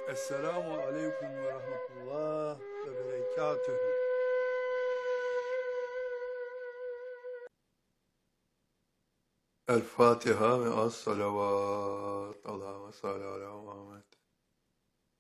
Esselamu aleyküm ve rahmetullah ve berekatühü. El Fatiha ve as salavat. Allahümme salli ala Muhammed.